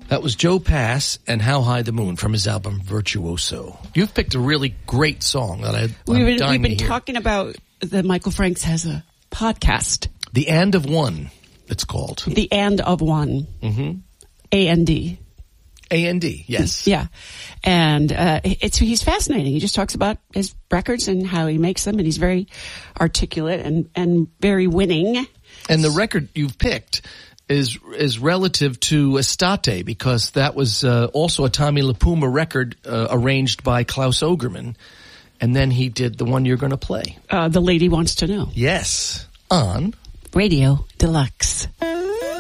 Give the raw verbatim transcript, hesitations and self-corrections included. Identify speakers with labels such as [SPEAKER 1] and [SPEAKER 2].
[SPEAKER 1] That was Joe Pass and How High the Moon from his album Virtuoso. You've picked a really great song that I, I'm
[SPEAKER 2] We've been,
[SPEAKER 1] dying
[SPEAKER 2] we've been
[SPEAKER 1] to hear.
[SPEAKER 2] talking about that Michael Franks has a podcast.
[SPEAKER 1] The And of One, it's called.
[SPEAKER 2] The And of One.
[SPEAKER 1] Mm-hmm.
[SPEAKER 2] A N D.
[SPEAKER 1] A N D, yes.
[SPEAKER 2] Yeah. And uh, it's he's fascinating. He just talks about his records and how he makes them, and he's very articulate and, and very winning.
[SPEAKER 1] And the record you've picked is is relative to Estate, because that was uh, also a Tommy LaPuma record uh, arranged by Klaus Ogerman. And then he did the one you're going to play.
[SPEAKER 2] Uh, the Lady Wants to Know.
[SPEAKER 1] Yes. On
[SPEAKER 2] Radio Deluxe.